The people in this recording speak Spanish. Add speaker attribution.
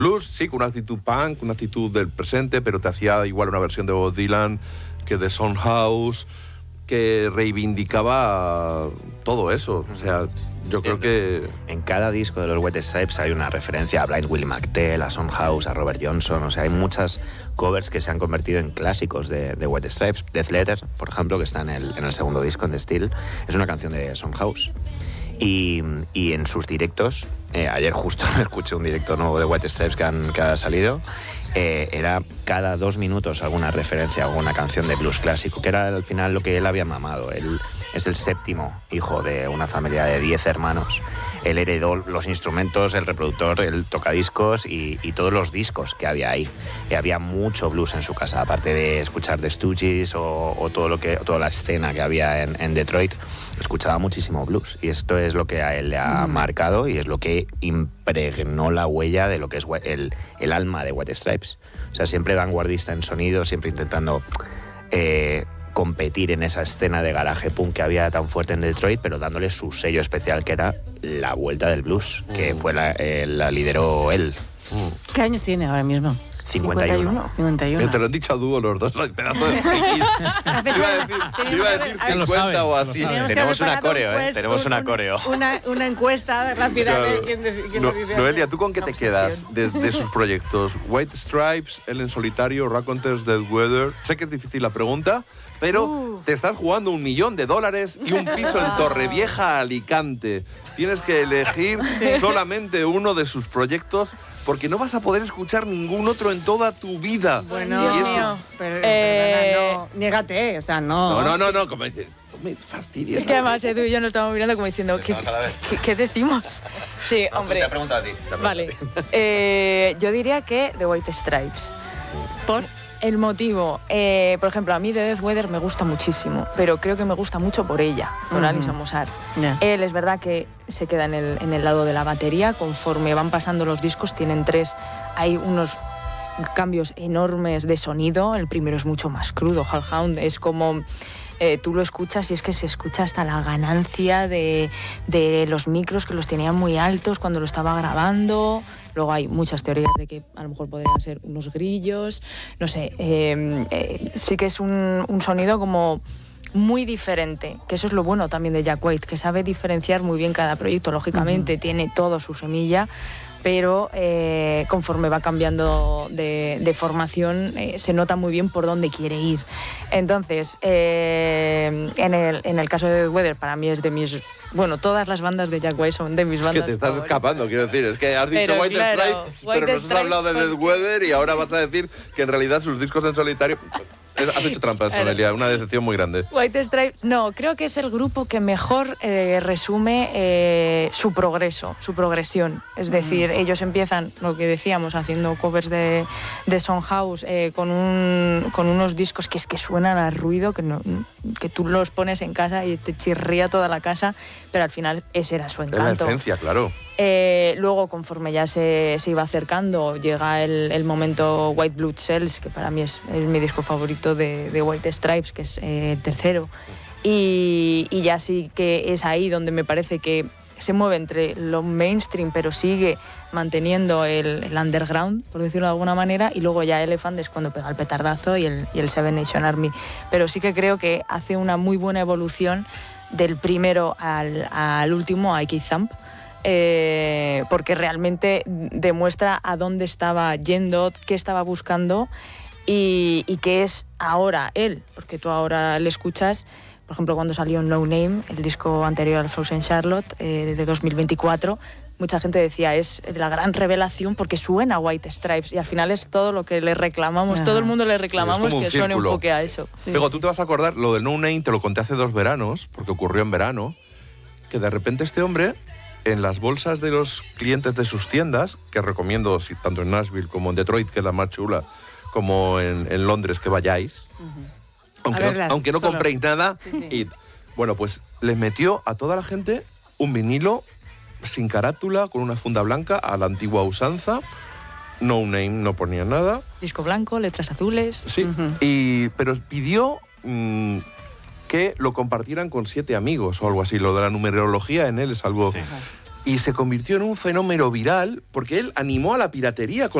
Speaker 1: blues, sí, con una actitud punk, una actitud del presente, pero te hacía igual una versión de Bob Dylan que de Soundhouse, que reivindicaba todo eso. O sea, yo creo que...
Speaker 2: En cada disco de los White Stripes hay una referencia a Blind Willie McTell, a Soundhouse, a Robert Johnson. O sea, hay muchas covers que se han convertido en clásicos de White Stripes. Death Letter, por ejemplo, que está en el segundo disco, en The Still, es una canción de Soundhouse. Y en sus directos, ayer justo escuché un directo nuevo de White Stripes que ha salido, era cada 2 minutos alguna referencia a alguna canción de blues clásico, que era al final lo que él había mamado. Él es el 7º hijo de una familia de 10 hermanos. Él heredó los instrumentos, el reproductor, el tocadiscos y todos los discos que había ahí. Y había mucho blues en su casa, aparte de escuchar The Stooges o toda la escena que había en Detroit. Escuchaba muchísimo blues y esto es lo que a él le ha marcado y es lo que impregnó la huella de lo que es el alma de White Stripes. O sea, siempre vanguardista en sonido, siempre intentando competir en esa escena de garaje punk que había tan fuerte en Detroit, pero dándole su sello especial, que era la vuelta del blues, que fue la lideró él.
Speaker 3: ¿Qué años tiene ahora mismo?
Speaker 2: 51.
Speaker 1: Te lo han dicho a dúo los dos, pedazo de frikis. Iba a decir 50 o así.
Speaker 2: Tenemos una coreo, tenemos una coreo.
Speaker 3: Una encuesta rápida de quién dice.
Speaker 1: Noelia, ¿tú con qué te quedas de sus proyectos? White Stripes, él en solitario, Raconteurs, Dead Weather. Sé que es difícil la pregunta, pero te estás jugando $1 millón y un piso en Torrevieja, Alicante. Tienes que elegir solamente uno de sus proyectos, porque no vas a poder escuchar ningún otro en toda tu vida.
Speaker 3: Bueno,
Speaker 1: Dios mío.
Speaker 3: Perdona, no. Niégate, o sea, no.
Speaker 1: No, como me fastidies.
Speaker 4: Es que además tú y yo nos estamos mirando como diciendo, ¿qué decimos? Sí, hombre.
Speaker 2: Te he preguntado a ti.
Speaker 4: Vale. Yo diría que The White Stripes. ¿Por? El motivo, por ejemplo, a mí de Death Weather me gusta muchísimo, pero creo que me gusta mucho por ella, por Alison Mosar. Yeah. Él es verdad que se queda en el lado de la batería, conforme van pasando los discos, tienen 3, hay unos cambios enormes de sonido. El primero es mucho más crudo, Hellhound es como... tú lo escuchas y es que se escucha hasta la ganancia de los micros, que los tenían muy altos cuando lo estaba grabando. Luego hay muchas teorías de que a lo mejor podrían ser unos grillos, no sé. Sí que es un sonido como muy diferente, que eso es lo bueno también de Jack White, que sabe diferenciar muy bien cada proyecto. Lógicamente tiene todo su semilla, pero conforme va cambiando de formación se nota muy bien por dónde quiere ir. Entonces, en el caso de Death Weather, para mí es de mis... Bueno, todas las bandas de Jack White son de mis bandas.
Speaker 1: Es que te estás escapando, quiero decir. Es que has dicho White Stripes, pero nos has hablado de Death Weather y ahora vas a decir que en realidad sus discos en solitario... Has hecho trampas, Noelia, una decepción muy grande.
Speaker 4: White Stripes, no, creo que es el grupo que mejor resume su progreso, su progresión. Es decir, ellos empiezan, lo que decíamos, haciendo covers de Soundhouse con unos discos que es que suenan a ruido, que tú los pones en casa y te chirría toda la casa, pero al final ese era su encanto.
Speaker 1: Es la esencia, claro.
Speaker 4: Luego, conforme ya se iba acercando, llega el momento White Blood Cells, que para mí es mi disco favorito de White Stripes, que es el tercero. Y ya sí que es ahí donde me parece que se mueve entre lo mainstream, pero sigue manteniendo el underground, por decirlo de alguna manera, y luego ya Elephant es cuando pega el petardazo y el Seven Nation Army. Pero sí que creo que hace una muy buena evolución del primero al último, a Keith Thump, porque realmente demuestra a dónde estaba yendo, qué estaba buscando y qué es ahora él, porque tú ahora le escuchas, por ejemplo, cuando salió No Name, el disco anterior al Frozen Charlotte, de 2024, mucha gente decía, es la gran revelación porque suena White Stripes, y al final es todo lo que le reclamamos, todo el mundo le reclamamos, que suene un poco a eso.
Speaker 1: Sí. Pero tú te vas a acordar, lo de No Name te lo conté hace 2 veranos, porque ocurrió en verano, que de repente este hombre, en las bolsas de los clientes de sus tiendas, que recomiendo tanto en Nashville como en Detroit, que es la más chula, como en Londres, que vayáis, aunque no compréis nada, id. Bueno, pues les metió a toda la gente un vinilo sin carátula, con una funda blanca, a la antigua usanza. No Name, no ponía nada.
Speaker 4: Disco blanco, letras azules.
Speaker 1: Sí, pero pidió que lo compartieran con 7 amigos o algo así. Lo de la numerología en él es algo... Sí. y se convirtió en un fenómeno viral porque él animó a la piratería con